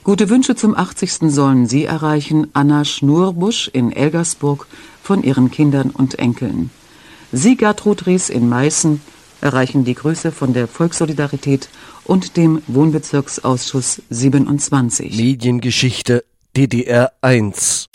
Gute Wünsche zum 80. sollen sie erreichen, Anna Schnurbusch in Elgersburg, von ihren Kindern und Enkeln. Sie, Gertrud Ries in Meißen, erreichen die Grüße von der Volkssolidarität und dem Wohnbezirksausschuss 27. Mediengeschichte DDR 1